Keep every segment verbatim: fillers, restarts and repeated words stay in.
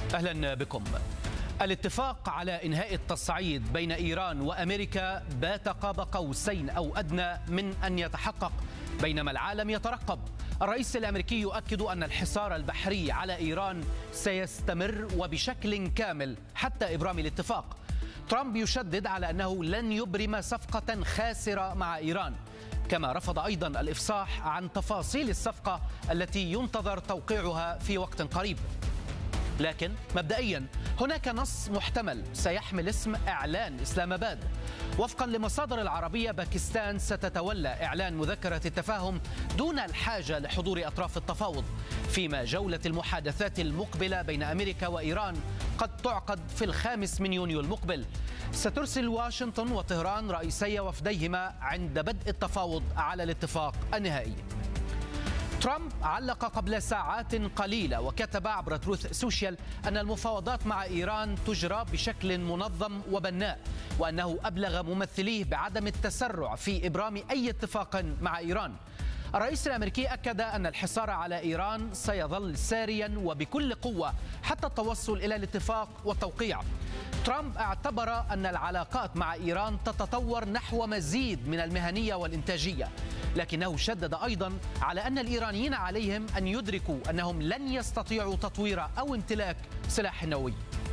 أهلا بكم. الاتفاق على إنهاء التصعيد بين إيران وأمريكا بات قاب قوسين أو أدنى من أن يتحقق، بينما العالم يترقب. الرئيس الأمريكي يؤكد أن الحصار البحري على إيران سيستمر وبشكل كامل حتى إبرام الاتفاق. ترامب يشدد على أنه لن يبرم صفقة خاسرة مع إيران، كما رفض أيضا الإفصاح عن تفاصيل الصفقة التي ينتظر توقيعها في وقت قريب. لكن مبدئيا هناك نص محتمل سيحمل اسم إعلان إسلام آباد. وفقا لمصادر العربية، باكستان ستتولى إعلان مذكرة التفاهم دون الحاجة لحضور أطراف التفاوض، فيما جولة المحادثات المقبلة بين أمريكا وإيران قد تعقد في الخامس من يونيو المقبل. سترسل واشنطن وطهران رئيسي وفديهما عند بدء التفاوض على الاتفاق النهائي. ترامب علق قبل ساعات قليلة وكتب عبر تروث سوشيال أن المفاوضات مع إيران تجرى بشكل منظم وبناء، وأنه أبلغ ممثليه بعدم التسرع في إبرام أي اتفاق مع إيران. الرئيس الأمريكي أكد أن الحصار على إيران سيظل ساريا وبكل قوة حتى التوصل إلى الاتفاق والتوقيع. ترامب اعتبر أن العلاقات مع إيران تتطور نحو مزيد من المهنية والإنتاجية، لكنه شدد أيضا على أن الإيرانيين عليهم أن يدركوا أنهم لن يستطيعوا تطوير أو امتلاك سلاح نووي.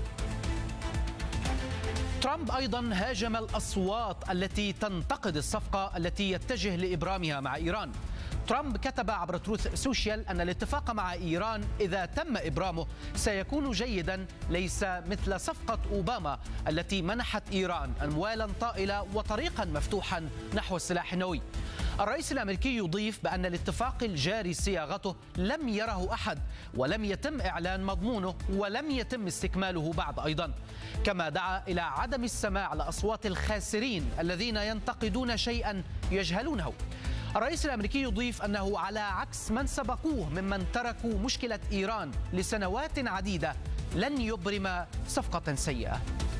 ترامب أيضا هاجم الأصوات التي تنتقد الصفقة التي يتجه لإبرامها مع إيران. ترامب كتب عبر تروث سوشيال أن الاتفاق مع إيران إذا تم إبرامه سيكون جيدا، ليس مثل صفقة أوباما التي منحت إيران أموالا طائلة وطريقا مفتوحا نحو السلاح النووي. الرئيس الأمريكي يضيف بأن الاتفاق الجاري صياغته لم يره أحد، ولم يتم إعلان مضمونه، ولم يتم استكماله بعد أيضا، كما دعا إلى عدم السماع لأصوات الخاسرين الذين ينتقدون شيئا يجهلونه. الرئيس الأمريكي يضيف أنه على عكس من سبقوه ممن تركوا مشكلة إيران لسنوات عديدة لن يبرم صفقة سيئة.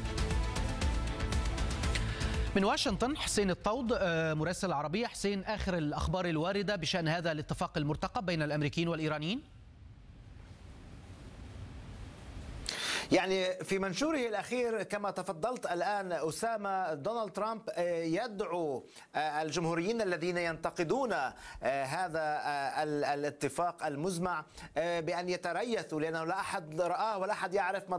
من واشنطن حسين الطود مراسل العربية. حسين، آخر الأخبار الواردة بشأن هذا الاتفاق المرتقب بين الأمريكيين والإيرانيين؟ يعني في منشوره الأخير كما تفضلت الآن أسامة، دونالد ترامب يدعو الجمهوريين الذين ينتقدون هذا الاتفاق المزمع بأن يتريثوا، لأنه لا أحد رآه ولا أحد يعرف